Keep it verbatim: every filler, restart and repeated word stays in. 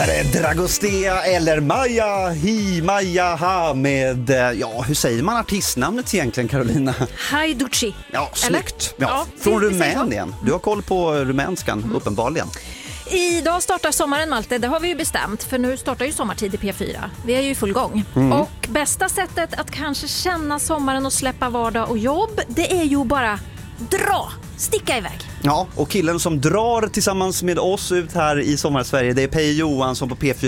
Dragostea eller Maja Hi Maja Ha med, ja, hur säger man artistnamnet egentligen, Carolina? Hajduci. Ja, snyggt. Ja, Ja, från vi- vi säger så. Rumänien. Du har koll på rumänskan, mm. uppenbarligen. Idag startar sommaren, Malte, det har vi ju bestämt, för nu startar ju sommartid i P fyra. Vi är ju i full gång. Mm. Och bästa sättet att kanske känna sommaren och släppa vardag och jobb, det är ju bara dra, sticka iväg. Ja, och killen som drar tillsammans med oss ut här i Sommarsverige, det är Peje Johansson på P fyra.